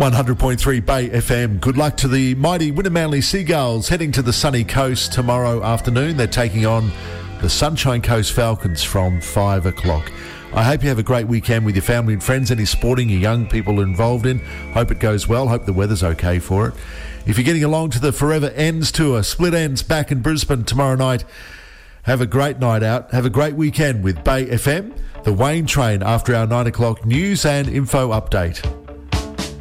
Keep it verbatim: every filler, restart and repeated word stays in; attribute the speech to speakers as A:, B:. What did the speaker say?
A: one hundred point three Bay F M. Good luck to the mighty Winnimanley Seagulls heading to the sunny coast tomorrow afternoon. They're taking on the Sunshine Coast Falcons from five o'clock. I hope you have a great weekend with your family and friends. Any sporting your young people are involved in, hope it goes well. Hope the weather's okay for it. If you're getting along to the Forever Ends tour, Split Ends back in Brisbane tomorrow night, have a great night out. Have a great weekend with Bay F M. The Wayne Train after our nine o'clock news and info update.